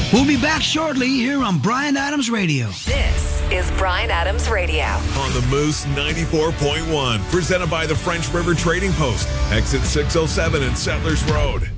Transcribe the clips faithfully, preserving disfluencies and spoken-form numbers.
We'll be back shortly here on Bryan Adams Radio. This is Bryan Adams Radio. On the Moose ninety-four point one, presented by the French River Trading Post, exit six oh seven and Settlers Road.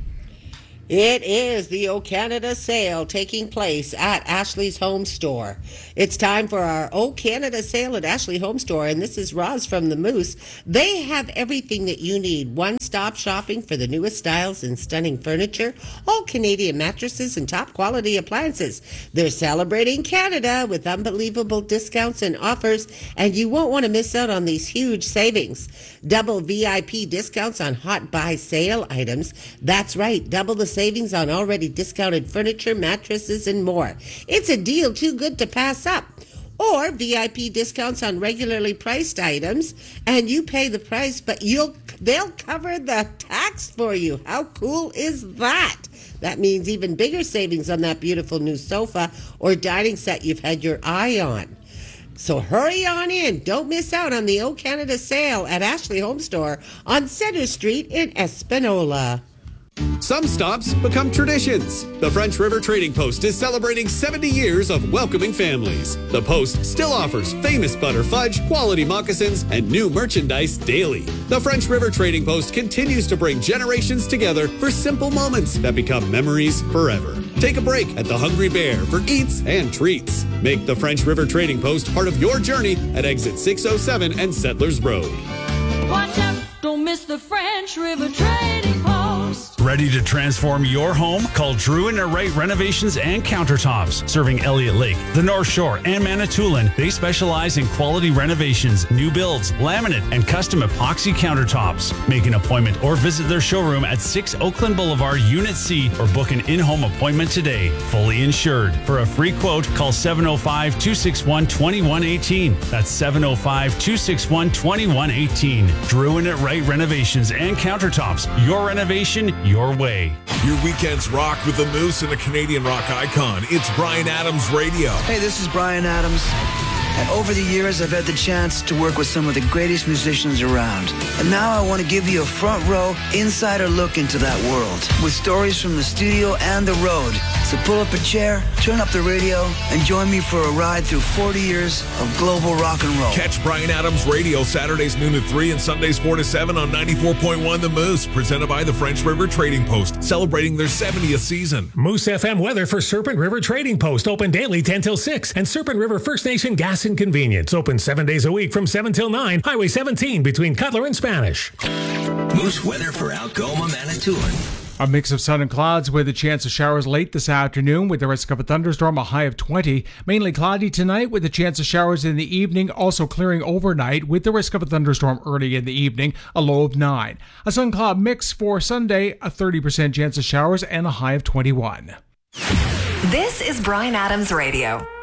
It is the O Canada sale taking place at Ashley's Home Store. It's time for our O Canada sale at Ashley Home Store, and this is Roz from the Moose. They have everything that you need. One-stop shopping for the newest styles and stunning furniture, all Canadian mattresses and top-quality appliances. They're celebrating Canada with unbelievable discounts and offers, and you won't want to miss out on these huge savings. Double V I P discounts on hot buy sale items. That's right, double the savings on already discounted furniture, mattresses, and more. It's a deal too good to pass up. Or V I P discounts on regularly priced items, and you pay the price, but you'll they'll cover the tax for you. How cool is that? That means even bigger savings on that beautiful new sofa or dining set you've had your eye on. So hurry on in. Don't miss out on the O Canada sale at Ashley Home Store on Center Street in Espanola. Some stops become traditions. The French River Trading Post is celebrating seventy years of welcoming families. The Post still offers famous butter fudge, quality moccasins, and new merchandise daily. The French River Trading Post continues to bring generations together for simple moments that become memories forever. Take a break at the Hungry Bear for eats and treats. Make the French River Trading Post part of your journey at exit six oh seven and Settlers Road. Watch out, don't miss the French River Trading Post. Ready to transform your home? Call Drew and Wright Renovations and Countertops. Serving Elliott Lake, the North Shore, and Manitoulin, they specialize in quality renovations, new builds, laminate, and custom epoxy countertops. Make an appointment or visit their showroom at six Oakland Boulevard, Unit C, or book an in-home appointment today. Fully insured. For a free quote, call seven oh five, two six one, two one one eight. That's seven oh five, two six one, two one one eight. Drew and Wright Renovations and Countertops. Your renovation, your way. Your weekends rock with the Moose and a Canadian rock icon. It's Bryan Adams Radio. Hey, this is Bryan Adams. And over the years, I've had the chance to work with some of the greatest musicians around. And now I want to give you a front row, insider look into that world with stories from the studio and the road. So pull up a chair, turn up the radio, and join me for a ride through forty years of global rock and roll. Catch Bryan Adams Radio Saturdays noon to three and Sundays four to seven on ninety-four point one The Moose, presented by the French River Trading Post, celebrating their seventieth season. Moose F M weather for Serpent River Trading Post, open daily ten till six, and Serpent River First Nation Gas and Convenience, open seven days a week from seven till nine, Highway seventeen between Cutler and Spanish. Moose weather for Algoma, Manitoulin. A mix of sun and clouds with a chance of showers late this afternoon with the risk of a thunderstorm, a high of twenty. Mainly cloudy tonight with a chance of showers in the evening, also clearing overnight with the risk of a thunderstorm early in the evening, a low of nine. A sun-cloud mix for Sunday, a thirty percent chance of showers and a high of twenty-one. This is Bryan Adams Radio.